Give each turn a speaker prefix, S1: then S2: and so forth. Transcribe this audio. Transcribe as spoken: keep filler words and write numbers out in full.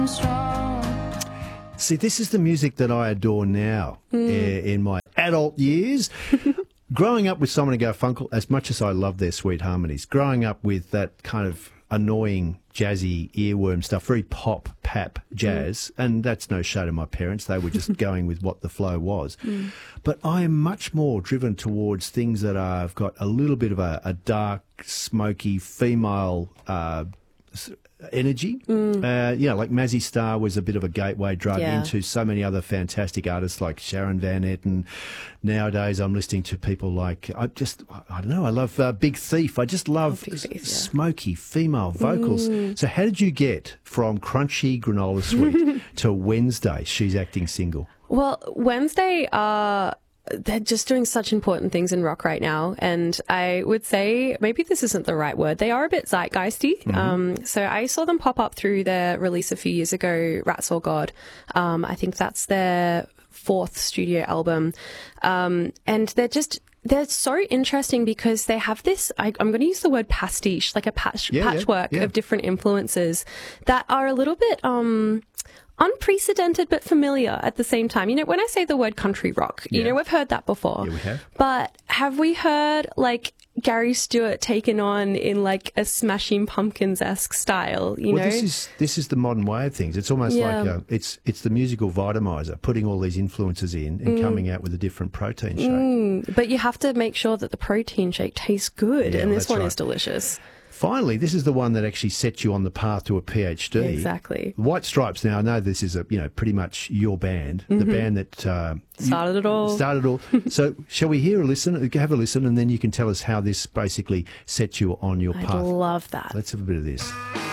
S1: See, this is the music that I adore now mm. in my adult years. Growing up with Simon and Garfunkel, as much as I love their sweet harmonies, growing up with that kind of annoying, jazzy, earworm stuff, very pop, pap jazz, mm. and that's no shade of my parents. They were just going with what the flow was. Mm. But I am much more driven towards things that are, have got a little bit of a, a dark, smoky, female uh energy. Mm. Uh, you know, like Mazzy Star was a bit of a gateway drug yeah. into so many other fantastic artists like Sharon Van Etten. Nowadays I'm listening to people like, I just, I don't know, I love uh, Big Thief. I just love oh, Thief, yeah. smoky female vocals. Mm. So how did you get from Crunchy Granola Sweet to Wednesday, She's Acting Single? Well,
S2: Wednesday, uh, they're just doing such important things in rock right now. And I would say, maybe this isn't the right word, they are a bit zeitgeisty. Mm-hmm. Um, so I saw them pop up through their release a few years ago, Rats or God. Um, I think that's their fourth studio album. Um, and they're just... They're so interesting because they have this, I, I'm going to use the word pastiche, like a patch, yeah, patchwork yeah, yeah. of different influences that are a little bit... Um, unprecedented but familiar at the same time. You know, when I say the word country rock, you yeah. know, we've heard that before.
S1: Yeah, we have.
S2: But have we heard, like, Gary Stewart taken on in, like, a Smashing Pumpkins-esque style, you
S1: well,
S2: know?
S1: this is this is the modern way of things. It's almost yeah. like a, it's it's the musical vitamizer, putting all these influences in and mm. coming out with a different protein shake.
S2: Mm. But you have to make sure that the protein shake tastes good, yeah, and this one
S1: right.
S2: is delicious.
S1: Finally, this is the one that actually sets you on the path to a PhD.
S2: Exactly.
S1: White Stripes. Now, I know this is a you know pretty much your band, mm-hmm. the band that uh,
S2: started it all.
S1: Started it all. So, shall we hear a listen? Have a listen, and then you can tell us how this basically sets you on your
S2: I'd
S1: path.
S2: love that.
S1: Let's have a bit of this.